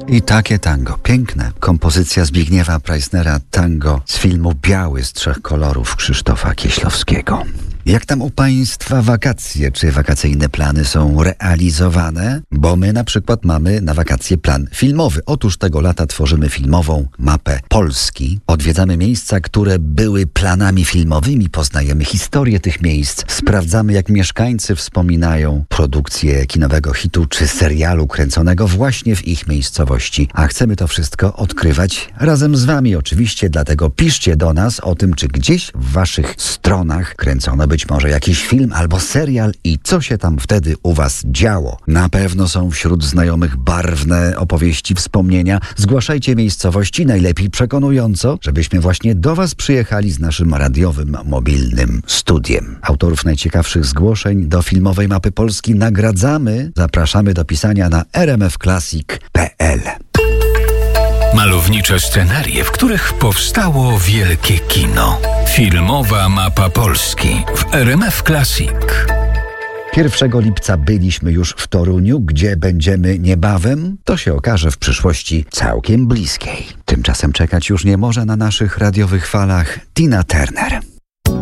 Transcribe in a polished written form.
I takie tango, piękne. Kompozycja Zbigniewa Preissnera, tango z filmu Biały z trzech kolorów Krzysztofa Kieślowskiego. Jak tam u Państwa wakacje? Czy wakacyjne plany są realizowane? Bo my na przykład mamy na wakacje plan filmowy. Otóż tego lata tworzymy filmową mapę Polski. Odwiedzamy miejsca, które były planami filmowymi. Poznajemy historię tych miejsc. Sprawdzamy, jak mieszkańcy wspominają produkcję kinowego hitu czy serialu kręconego właśnie w ich miejscowości. A chcemy to wszystko odkrywać razem z Wami oczywiście. Dlatego piszcie do nas o tym, czy gdzieś w Waszych stronach kręcono być może jakiś film albo serial i co się tam wtedy u Was działo. Na pewno są wśród znajomych barwne opowieści, wspomnienia. Zgłaszajcie miejscowości, najlepiej przekonująco, żebyśmy właśnie do Was przyjechali z naszym radiowym, mobilnym studiem. Autorów najciekawszych zgłoszeń do filmowej mapy Polski nagradzamy. Zapraszamy do pisania na rmfclassic.pl. Malownicze scenarie, w których powstało wielkie kino. Filmowa mapa Polski w RMF Classic. 1 lipca byliśmy już w Toruniu, gdzie będziemy niebawem. To się okaże w przyszłości całkiem bliskiej. Tymczasem czekać już nie może na naszych radiowych falach Tina Turner.